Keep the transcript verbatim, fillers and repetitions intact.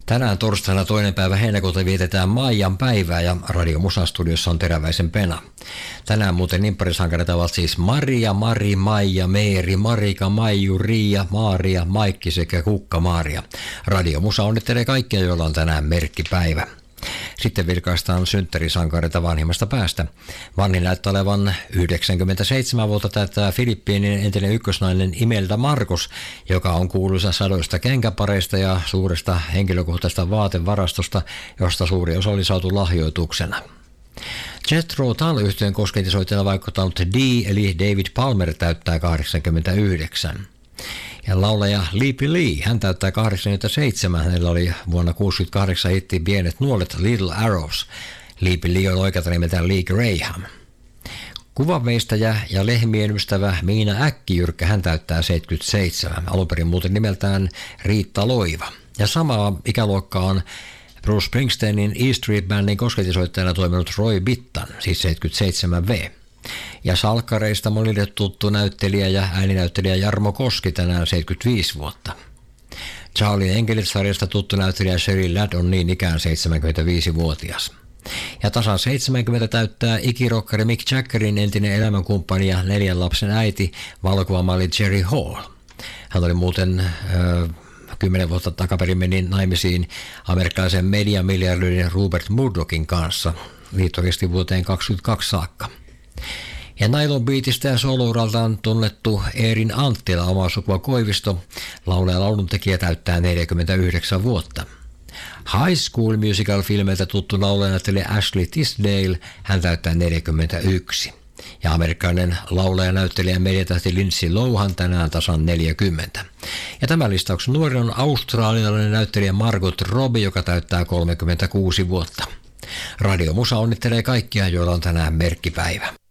Tänään torstaina toinen päivä heinäkuuta vietetään Maijan päivää ja Radio Musan studiossa on Teräväisen Pena. Tänään muuten nimpparisankareet ovat siis Maria, Mari, Maija, Meeri, Marika, Maiju, Riia, Maaria, Maikki sekä Kukka-Maaria. Radio Musa onnittelee kaikkia, joilla on tänään merkkipäivä. Sitten vilkaistaan synttärisankareita vanhimmasta päästä. Vanhin näyttää olevan yhdeksänkymmentäseitsemän vuotta täyttää Filippiinien entinen ykkösnainen Imelda Marcos, joka on kuuluisa sadoista kenkäpareista ja suuresta henkilökohtaisesta vaatevarastosta, josta suuri osa oli saatu lahjoituksena. Jethro Tull-yhtyeen kosketisoittajana vaikuttanut D eli David Palmer täyttää kahdeksankymmentäyhdeksän. Ja laulaja Liippi Lee, hän täyttää kahdeksankymmentäseitsemän, hänellä oli vuonna kuusikymmentäkahdeksan hitti Pienet nuolet Little Arrows. Liippi Lee on oikeata nimeltään Lee Graham. Kuvanveistäjä ja lehmien ystävä Miina Äkkijyrkkä, hän täyttää seitsemänkymmentäseitsemän, alunperin muuten nimeltään Riitta Loiva. Ja samaa ikäluokkaa on Bruce Springsteenin E Street Bandin kosketisoittajana toiminut Roy Bittan, siis seitsemänkymmentäseitsemän vuotta. Ja salkkareista monille tuttu näyttelijä ja ääninäyttelijä Jarmo Koski tänään seitsemänkymmentäviisi vuotta. Charlie Enkelit-sarjasta tuttu näyttelijä Sheri Ladd on niin ikään seitsemänkymmentäviisivuotias. Ja tasan seitsemänkymmentä täyttää ikirokkari Mick Jaggerin entinen elämänkumppani ja neljän lapsen äiti, valokuvamalli Jerry Hall. Hän oli muuten äh, kymmenen vuotta takaperin meni naimisiin amerikkalaisen mediamiljardörin Rupert Murdochin kanssa. Liitto kesti vuoteen kaksikymmentäkaksi saakka. Ja Nylon Beatistä ja solouraltaan tunnettu Eerin Anttila, oma sukua Koivisto, laulaja ja lauluntekijä täyttää neljäkymmentäyhdeksän vuotta. High School Musical-filmeiltä tuttu laulajanäyttelijä Ashley Tisdale, hän täyttää neljäkymmentäyksi. Ja amerikkalainen laulajanäyttelijä mediatähti Lindsay Lohan tänään tasan neljäkymmentä. Ja tämän listauksen nuori on australialainen näyttelijä Margot Robbie, joka täyttää kolmekymmentäkuusi vuotta. Radio Musa onnittelee kaikkia, joilla on tänään merkkipäivä.